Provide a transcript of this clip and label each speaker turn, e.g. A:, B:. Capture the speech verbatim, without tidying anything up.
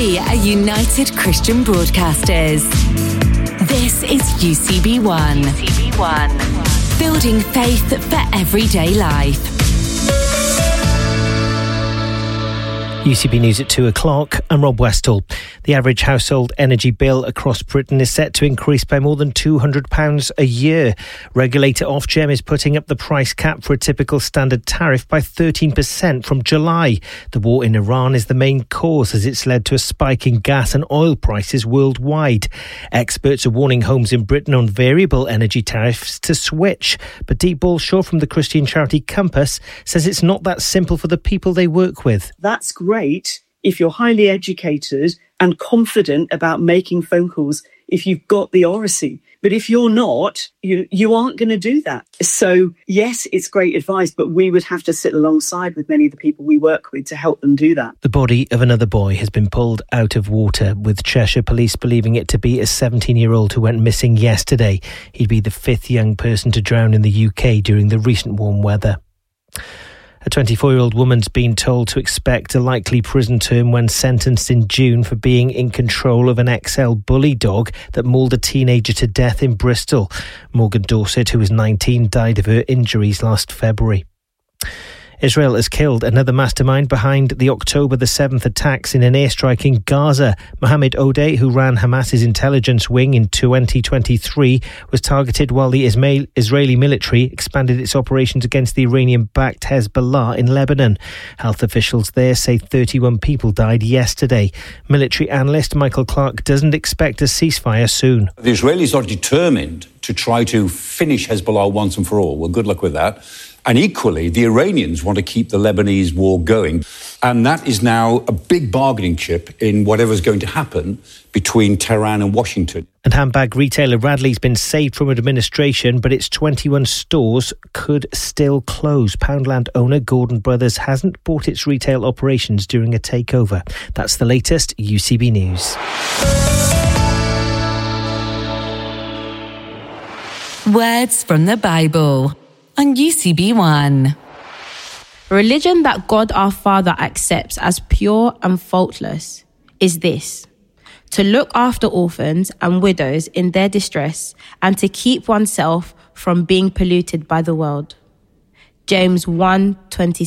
A: We are United Christian Broadcasters. This is U C B one. U C B one. Building faith for everyday life.
B: U C B News at two o'clock. I'm Rob Westall. The average household energy bill across Britain is set to increase by more than two hundred pounds a year. Regulator Ofgem is putting up the price cap for a typical standard tariff by thirteen percent from July. The war in Iran is the main cause, as it's led to a spike in gas and oil prices worldwide. Experts are warning homes in Britain on variable energy tariffs to switch. But Dee Balshaw from the Christian charity Compass says it's not that simple for the people they work with.
C: That's great. Great if you're highly educated and confident about making phone calls if you've got the oracy. But if you're not, you you aren't going to do that. So, yes, it's great advice, but we would have to sit alongside with many of the people we work with to help them do that.
B: The body of another boy has been pulled out of water, with Cheshire Police believing it to be a seventeen-year-old who went missing yesterday. He'd be the fifth young person to drown in the U K during the recent warm weather. A twenty-four-year-old woman's been told to expect a likely prison term when sentenced in June for being in control of an X L bully dog that mauled a teenager to death in Bristol. Morgan Dorset, who was nineteen, died of her injuries last February. Israel has killed another mastermind behind the October the seventh attacks in an airstrike in Gaza. Mohammed Odeh, who ran Hamas's intelligence wing in twenty twenty-three, was targeted while the Israeli military expanded its operations against the Iranian-backed Hezbollah in Lebanon. Health officials there say thirty-one people died yesterday. Military analyst Michael Clark doesn't expect a ceasefire soon.
D: The Israelis are determined to try to finish Hezbollah once and for all. Well, good luck with that. And equally, the Iranians want to keep the Lebanese war going. And that is now a big bargaining chip in whatever's going to happen between Tehran and Washington.
B: And handbag retailer Radley's been saved from administration, but its twenty-one stores could still close. Poundland owner Gordon Brothers hasn't bought its retail operations during a takeover. That's the latest U C B News.
A: Words from the Bible on U C B one.
E: Religion that God our Father accepts as pure and faultless is this: to look after orphans and widows in their distress and to keep oneself from being polluted by the world. James one twenty.